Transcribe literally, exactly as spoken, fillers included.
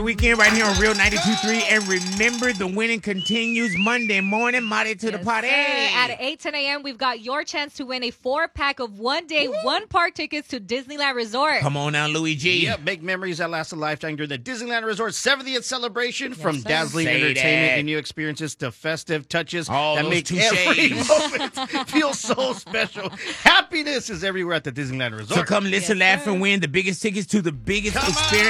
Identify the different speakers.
Speaker 1: Weekend right here on Real ninety-two point three, and remember, the winning continues Monday morning, Monday to
Speaker 2: yes,
Speaker 1: the party.
Speaker 2: Sir. At eight ten a.m., we've got your chance to win a four-pack of one-day, one-park tickets to Disneyland Resort.
Speaker 1: Come on now, Louis G.
Speaker 3: Yep, make memories that last a lifetime during the Disneyland Resort seventieth celebration. Yes, from
Speaker 2: sir.
Speaker 3: dazzling
Speaker 1: Say
Speaker 3: entertainment
Speaker 1: that.
Speaker 3: and new experiences to festive touches
Speaker 1: All
Speaker 3: that
Speaker 1: those
Speaker 3: make
Speaker 1: touches.
Speaker 3: every moment feel so special. Happiness is everywhere at the Disneyland Resort.
Speaker 1: So come listen,
Speaker 2: Yes,
Speaker 1: laugh,
Speaker 2: sir.
Speaker 1: and win the biggest tickets to the biggest
Speaker 3: Come on.
Speaker 1: experience.